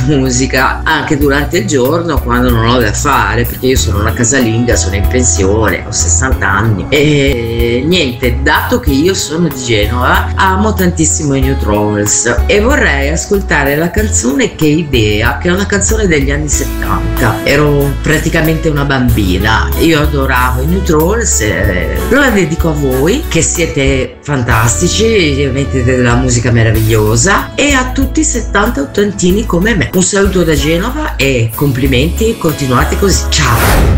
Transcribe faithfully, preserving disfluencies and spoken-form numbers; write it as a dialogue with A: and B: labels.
A: musica anche durante il giorno quando non ho da fare, perché io sono una casalinga, sono in pensione, ho sessanta anni e niente, dato che io sono di Genova, amo tantissimo i New Trolls e vorrei ascoltare la canzone Che idea, che è una canzone degli anni settanta. Ero praticamente una bambina, io adoravo i New Trolls, eh, la dedico a voi che siete fantastici, mettete della musica meravigliosa, e a tutti i settanta ottantini come me. Un saluto da Genova e complimenti, continuate così, ciao!